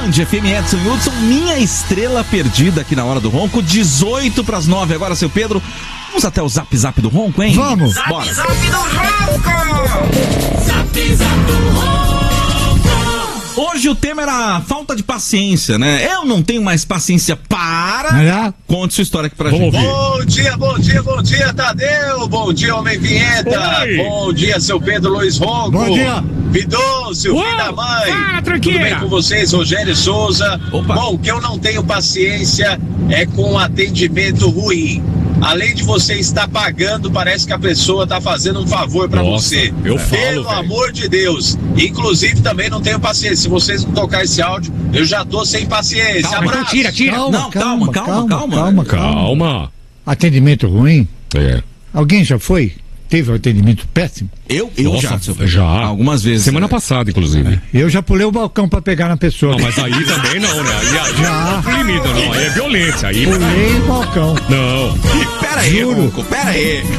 Band FM, Edson Hudson, minha estrela perdida aqui na hora do ronco, 8:08. Agora, seu Pedro, vamos até o Zap Zap do ronco, hein? Vamos! Bora! Zap do ronco! Zap Zap do ronco! Hoje o tema era falta de paciência, né? Eu não tenho mais paciência para... Conte sua história aqui pra gente. Bom dia, Tadeu. Bom dia, Homem Vinheta. Oi. Bom dia, seu Pedro Luiz Ronco. Bom dia. Pidôcio, filho da mãe. Fala, Tudo tranqueira. bem com vocês, Rogério Souza? Opa. Bom, o que eu não tenho paciência é com atendimento ruim. Além de você estar pagando, parece que a pessoa está fazendo um favor para Nossa, você. eu falo, Pelo velho. amor de Deus. Inclusive, também não tenho paciência. Se vocês não tocar esse áudio, eu já tô sem paciência. Calma, Então tira. Calma. Atendimento ruim? É. Alguém já foi? Teve um atendimento péssimo? Eu Nossa, já, seu Pedro. já. Algumas vezes. Semana passada, inclusive. Eu já pulei o balcão pra pegar na pessoa. Não, mas aí também não, né? Aí Já. é limite, não. Aí é violência. Aí Pulei o balcão. não. Pera aí, Juro. Ronco, pera aí.